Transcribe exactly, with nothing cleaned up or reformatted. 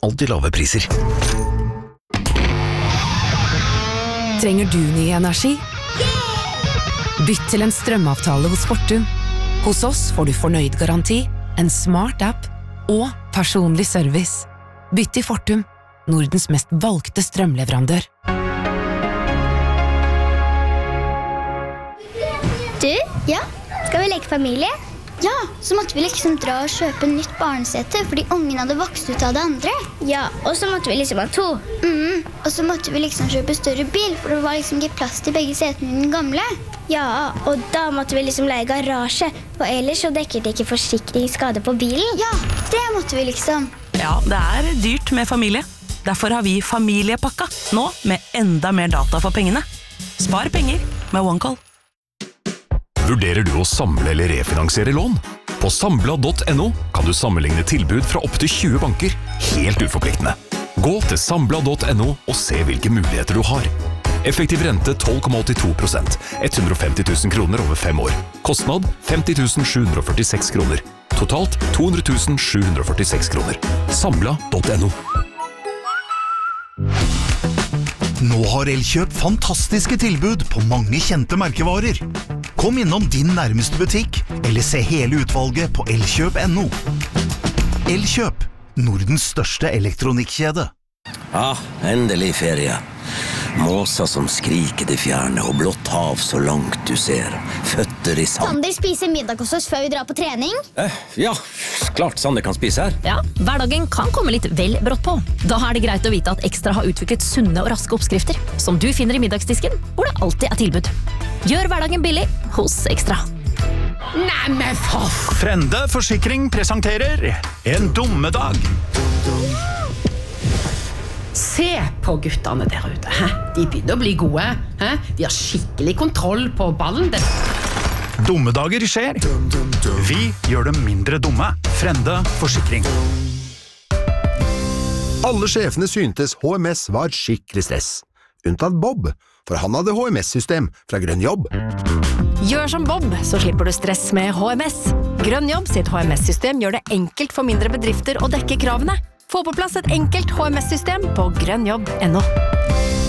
alltid lave priser. Trenger du ny energi? Bytt til en strømavtale hos Fortum. Hos oss får du fornøyd garanti, en smart app og personlig service. Bytt til Fortum, Nordens mest valgte strømleverandør. Du, ja, skal vi leke familie? Ja, så måtte vi liksom dra og kjøpe nytt barnesete, fordi ungen hadde vokst ut av det andre. Ja, og så måtte vi liksom ha to. Mm, og så måtte vi liksom kjøpe større bil, for det var liksom ikke plass til begge setene i den gamle. Ja, og da måtte vi liksom leie garasje, og ellers så dekket det ikke forsikringsskade på bilen. Ja, det måtte vi liksom. Ja, det er dyrt med familie. Derfor har vi familiepakka, nå med enda mer data for pengene. Spar penger med OneCall. Vurderer du å samle eller refinansiere lån? På Sambla punktum no kan du sammenligne tilbud fra opp til tjue banker, helt uforpliktende. Gå til Sambla punktum no og se hvilke muligheter du har. Effektiv rente tolv komma åttito prosent, hundre og femti tusen kroner over fem år. Kostnad femti tusen sju hundre og førtiseks kroner. Totalt to hundre tusen sju hundre og førtiseks kroner. Sambla punktum no. Nå har Elkjøp fantastiske tilbud på mange kjente merkevarer. Kom innom din nærmeste butikk, eller se hele utvalget på elkjøp punktum no. Elkjøp, Nordens største elektronikkjede. Ja, endelig ferie. Måser som skriker det fjerne, og blått hav så langt du ser. Føtter i sand. Sander spiser middag hos oss før vi drar på trening? Eh, ja, klart Sander kan spise her. Ja, hverdagen kan komme litt vel brått på. Da er det greit å vite at Ekstra har utviklet sunne og raske oppskrifter, som du finner i middagsdisken, hvor det alltid er tilbud. Gjør hverdagen billig hos Ekstra. Nei, men for... Frende Forsikring presenterer En dummedag. Se på guttene der ute. Hæ? De begynner å bli gode. Hæ? De har skikkelig kontroll på ballen. Dummedager skjer. Vi gjør dem mindre dumme. Frende Forsikring. Alle sjefene syntes H M S var skikkelig stress. Unntatt Bob, for han hadde H M S-system fra Grønn Jobb. Gjør som Bob, så slipper du stress med H M S. Grønn Jobb sitt H M S-system gjør det enkelt for mindre bedrifter å dekke kravene. Få på plass et enkelt H M S-system på grønn jobb punktum no.